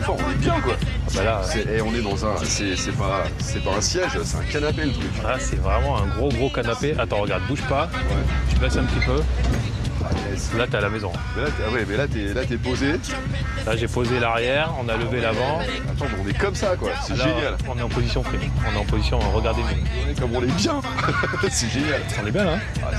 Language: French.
confort, on est bien quoi. Ah bah là, On est dans un. C'est pas un siège, c'est un canapé le truc. là c'est vraiment un gros canapé. Attends, regarde, bouge pas. Ouais. Tu baisses un petit peu. Ah, yes. Là, t'es à la maison. Mais là, t'es posé. Là, j'ai posé l'arrière, on a levé l'avant. Attends, mais on est comme ça quoi, c'est Là, génial. On est en position free. On est en position, regardez-nous. Comme on est bien. C'est génial. On est bien là, hein.